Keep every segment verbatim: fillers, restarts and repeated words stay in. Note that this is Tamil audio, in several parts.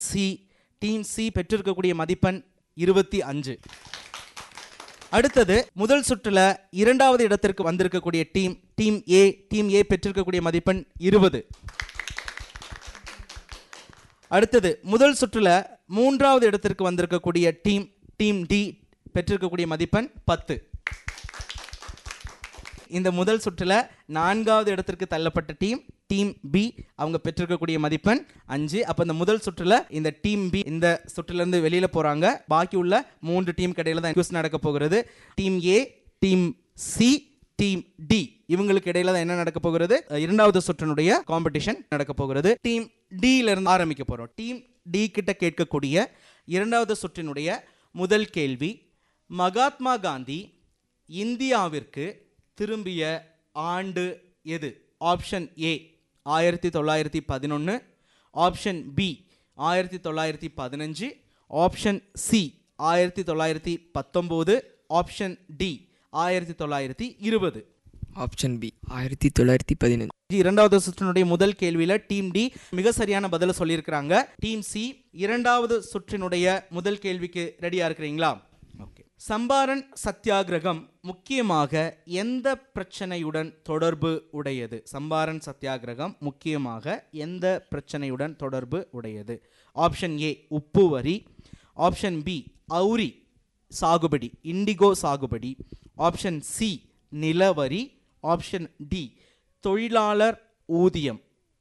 சி. டீம் சி பெற்றிருக்கக்கூடிய மதிப்பெண் இருபத்தி அஞ்சு. அடுத்தது முதல் சுற்றுல இரண்டாவது இடத்திற்கு வந்திருக்கக்கூடிய team team A. Team A பெற்றிருக்கக்கூடிய மதிப்பெண் இருபது. அடுத்தது முதல் சுற்றுல மூன்றாவது இடத்திற்கு வந்திருக்கக்கூடிய டீம் டீம் டி பெற்றிருக்கக்கூடிய மதிப்பெண் பத்து. இந்த முதல் சுற்றுல நான்காவது இடத்திற்கு தள்ளப்பட்ட டீம் டீம் பி அவங்க பெற்றிருக்கக்கூடிய மதிப்பெண் அஞ்சு. அப்ப இந்த முதல் சுற்றுல இந்த டீம் பி இந்த சுற்றுல இருந்து வெளியில போறாங்க. பாக்கி உள்ள மூன்று டீம் இடையில தான் குவிஸ் நடக்க போகிறது. Team A, team C, team D இவங்களுக்கு இடையில தான் என்ன நடக்க போகிறது, இரண்டாவது சுற்றினுடைய காம்படிஷன் நடக்க போகிறது. டீம் டி ல இருந்து ஆரம்பிக்க போறோம். டீம் டி கிட்ட கேட்கக்கூடிய இரண்டாவது சுற்றினுடைய முதல் கேள்வி, மகாத்மா காந்தி இந்தியாவிற்கு திரும்பிய ஆண்டு எது? ஆப்ஷன் ஏ ஆயிரத்தி தொள்ளாயிரத்தி பதினொன்று, ஆப்ஷன் பி ஆயிரத்தி தொள்ளாயிரத்தி பதினஞ்சு, ஆப்ஷன் சி ஆயிரத்தி தொள்ளாயிரத்தி பத்தொம்போது, ஆப்ஷன் டி ஆயிரத்தி தொள்ளாயிரத்தி இருபது. ஆப்ஷன் பி ஆயிரத்தி தொள்ளாயிரத்தி பதினஞ்சு. இரண்டாவது சுற்றினுடைய முதல் கேள்வியில டீம் டி மிக சரியான பதில சொல்லியிருக்கிறாங்க. டீம் சி இரண்டாவது சுற்றினுடைய முதல் கேள்விக்கு ரெடியா இருக்கிறீங்களா? ஓகே. சம்பாரன் சத்தியாகிரகம் முக்கியமாக எந்த பிரச்சனையுடன் தொடர்பு உடையது? சம்பாரன் சத்தியாகிரகம் முக்கியமாக எந்த பிரச்சனையுடன் தொடர்பு உடையது? ஆப்ஷன் ஏ உப்பு வரி, ஆப்ஷன் பி அவுரி சாகுபடி இண்டிகோ சாகுபடி, ஆப்ஷன் சி நிலவரி, ஆப்ஷன் டி தொழிலாளர் ஊதியம்.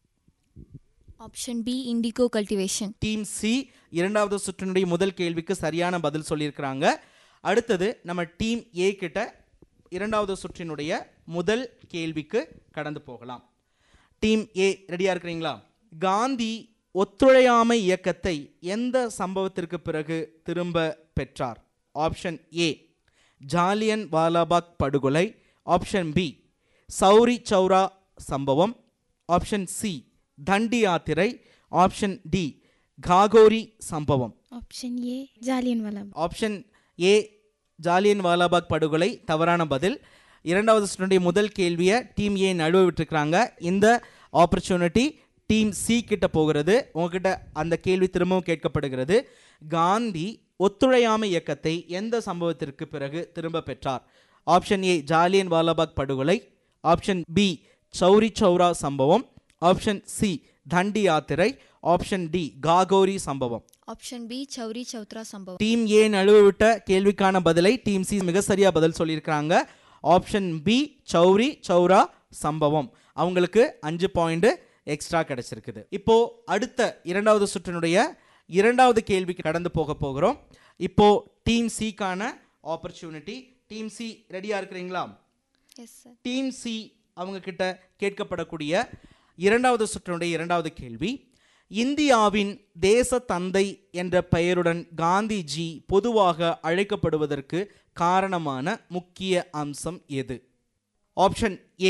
Option B indigo cultivation. Team C இரண்டாவது சுற்றினுடைய முதல் கேள்விக்கு சரியான பதில் சொல்லியிருக்கிறாங்க. அடுத்தது நம்ம டீம் ஏ கிட்ட இரண்டாவது சுற்றினுடைய முதல் கேள்விக்கு கடந்து போகலாம். டீம் ஏ ரெடியா இருக்கிறீங்களா? காந்தி ஒத்துழையாமை இயக்கத்தை எந்த சம்பவத்திற்கு பிறகு திரும்ப பெற்றார்? ஆப்ஷன் ஏ ஜாலியன் வாலாபாக் படுகொலை, ஆப்ஷன் பி சௌரி சௌரா சம்பவம், ஆப்ஷன் சி தண்டி யாத்திரை, ஆப்ஷன் டி காகோரி சம்பவம். Option A Jallian Walabagh. Option A Jallian வாலாபாக் படுகொலை தவறான பதில். இரண்டாவது சுற்றுடைய முதல் கேள்வியை டீம் ஏ நழுவ விட்டுருக்கிறாங்க. இந்த ஆப்பர்ச்சுனிட்டி டீம் சி கிட்ட போகிறது. உங்ககிட்ட அந்த கேள்வி திரும்பவும் கேட்கப்படுகிறது. காந்தி ஒத்துழையாமை இயக்கத்தை எந்த சம்பவத்திற்கு பிறகு திரும்ப பெற்றார்? ஆப்ஷன் ஏ ஜாலியன் வாலாபாக் படுகொலை, ஆப்ஷன் பி சௌரி சௌரா சம்பவம், ஆப்ஷன் சி தண்டி யாத்திரை, ஆப்ஷன் டி காகோரி சம்பவம். ஆப்ஷன் பி சௌரி சௌத்ரா சம்பவம். டீம் ஏ நழுவ விட்ட கேள்விக்கான பதிலை டீம் சி மிக சரியா பதில் சொல்லியிருக்கிறாங்க. ஆப்ஷன் பி சௌரி சௌரா சம்பவம். அவங்களுக்கு அஞ்சு பாயிண்ட் எக்ஸ்ட்ரா கிடைச்சிருக்குது. இப்போ அடுத்த இரண்டாவது சுற்றினுடைய இரண்டாவது கேள்விக்கு கடந்து போக போகிறோம். இப்போ டீம் சிக்கான ஆப்பர்ச்சுனிட்டி. டீம் சி ரெடியா இருக்கிறீங்களா? Yes sir. டீம் சி அவங்க கிட்ட கேட்கப்படக்கூடிய இரண்டாவது சுற்றினுடைய இரண்டாவது கேள்வி, இந்தியாவின் தேச தந்தை என்ற பெயருடன் காந்திஜி பொதுவாக அழைக்கப்படுவதற்கு காரணமான முக்கிய அம்சம் எது? ஆப்ஷன் ஏ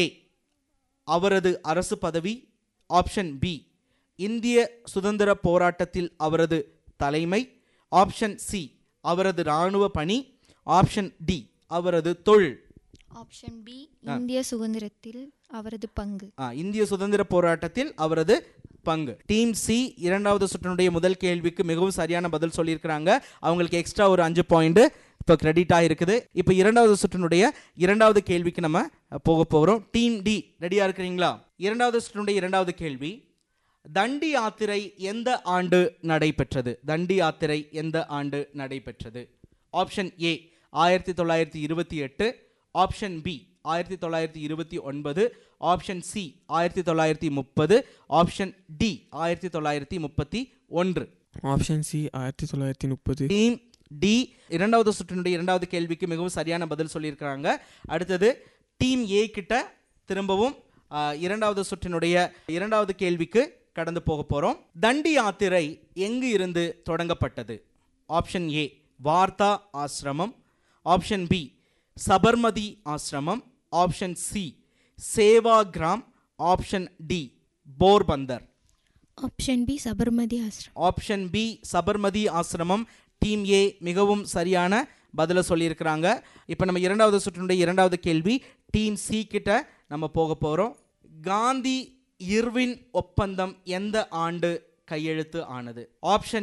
அவரது அரசு பதவி, ஆப்ஷன் பி இந்திய சுதந்திர போராட்டத்தில் அவரது தலைமை, ஆப்ஷன் சி அவரது இராணுவ பணி, ஆப்ஷன் டி அவரது தொழில். ஆப்ஷன் பி இந்திய சுதந்திரத்தில் அவரது பங்கு. இந்திய சுதந்திர போராட்டத்தில் அவரது பங்கு. டீம் சி இரண்டாவது சுற்றினுடைய முதல் கேள்விக்கு மிகவும் சரியான பதில் சொல்லியிருக்கிறாங்க. அவங்களுக்கு எக்ஸ்ட்ரா ஒரு அஞ்சு பாயிண்ட் இப்போ கிரெடிட் ஆகிருக்குது. இப்போ இரண்டாவது சுற்றினுடைய இரண்டாவது கேள்விக்கு நம்ம போக போகிறோம். டீம் டி ரெடியா இருக்கிறீங்களா? இரண்டாவது சுற்றினுடைய இரண்டாவது கேள்வி, தண்டி யாத்திரை எந்த ஆண்டு நடைபெற்றது? தண்டி யாத்திரை எந்த ஆண்டு நடைபெற்றது? ஆப்ஷன் ஏ ஆயிரத்தி தொள்ளாயிரத்தி இருபத்தி எட்டு, ஆப்ஷன் பி ஆயிரத்தி தொள்ளாயிரத்தி இருபத்தி ஒன்பது, ஆப்ஷன் சி ஆயிரத்தி தொள்ளாயிரத்தி முப்பது, ஆப்ஷன் டி ஆயிரத்தி தொள்ளாயிரத்தி முப்பத்தி ஒன்று. ஆப்ஷன் சி ஆயிரத்தி தொள்ளாயிரத்தி முப்பது. டீம் டி இரண்டாவது சுற்றினுடைய இரண்டாவது கேள்விக்கு மிகவும் சரியான பதில் சொல்லியிருக்கிறாங்க. அடுத்தது டீம் ஏ கிட்ட திரும்பவும் இரண்டாவது சுற்றினுடைய இரண்டாவது கேள்விக்கு கடந்து போக போறோம். தண்டி யாத்திரை எங்கு இருந்து தொடங்கப்பட்டது? ஆப்ஷன் ஏ வார்த்தா ஆசிரமம், ஆப்ஷன் பி சபர்மதி ஆசிரமம், option C Sevagram, option D Porbandar. Option B Sabarmati ஆசிரமம். ஆப்ஷன் பி சபர்மதி ஆசிரமம். டீம் ஏ மிகவும் சரியான பதில சொல்லியிருக்கிறாங்க. இப்போ நம்ம இரண்டாவது சுற்றினுடைய இரண்டாவது கேள்வி டீம் சி கிட்ட நம்ம போக போகிறோம். காந்தி இர்வின் ஒப்பந்தம் எந்த ஆண்டு கையெழுத்து ஆனது? ஆப்ஷன்